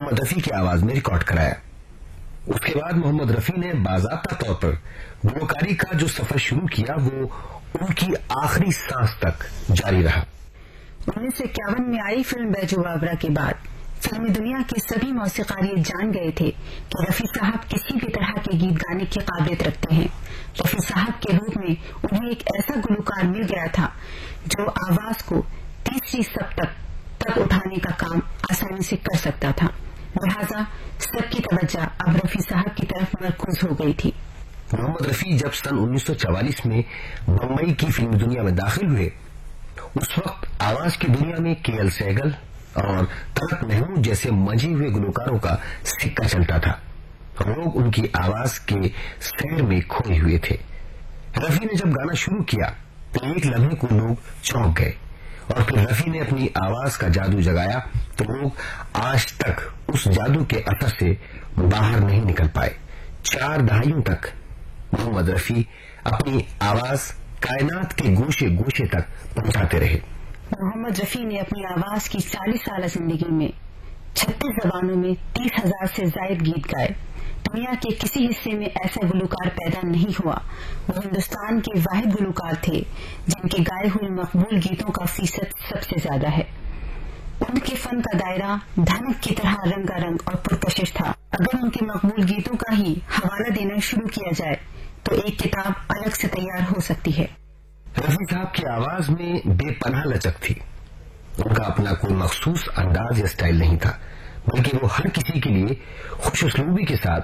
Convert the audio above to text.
محمد رفیع کی آواز میں ریکارڈ کرایا۔ اس کے بعد محمد رفیع نے باضابطہ طور پر گلوکاری کا جو سفر شروع کیا وہ ان کی آخری سانس تک جاری رہا۔ 1951 میں آئی فلم بیجو بابرا کے بعد فلمی دنیا کے سبھی موسیقار یہ جان گئے تھے کہ رفیع صاحب کسی بھی طرح کے گیت گانے کی قابلیت رکھتے ہیں۔ رفیع صاحب کے روپ میں انہیں ایک ایسا گلوکار مل گیا تھا جو آواز کو تیسری سبتک تک اٹھانے کا کام آسانی سے کر سکتا تھا، لہذا سب کی توجہ اب رفیع صاحب کی طرف مرکوز ہو گئی تھی۔ محمد رفیع جب سن 1944 میں بمبئی کی فلمی دنیا میں داخل ہوئے، اس وقت آواز کی دنیا میں کے ایل سہگل اور طارق محمود جیسے منجھے ہوئے گلوکاروں کا سکہ چلتا تھا۔ لوگ ان کی آواز کے سیر میں کھوئے ہوئے تھے۔ رفیع نے جب گانا شروع کیا تو ایک لمحے کو لوگ چونک گئے، اور پھر رفیع نے اپنی آواز کا جادو جگایا تو لوگ آج تک اس جادو کے اثر سے باہر نہیں نکل پائے۔ 4 دہائیوں تک محمد رفیع اپنی آواز کائنات کے گوشے گوشے تک پہنچاتے رہے۔ محمد رفیع نے اپنی آواز کی 40 سالہ زندگی میں 36 زبانوں میں 30,000 سے زائد گیت گائے۔ دنیا کے کسی حصے میں ایسا گلوکار پیدا نہیں ہوا۔ وہ ہندوستان کے واحد گلوکار تھے جن کے گائے ہوئے مقبول گیتوں کا فیصد سب سے زیادہ ہے۔ ان کے فن کا دائرہ دھنک کی طرح رنگا رنگ اور پرکشش تھا۔ اگر ان کے مقبول گیتوں کا ہی حوالہ دینا شروع کیا جائے تو ایک کتاب الگ سے تیار ہو سکتی ہے۔ رفیع صاحب کی آواز میں بے پناہ لچک تھی۔ ان کا اپنا کوئی مخصوص انداز یا سٹائل نہیں تھا، بلکہ وہ ہر کسی کے لیے خوش اسلوبی کے ساتھ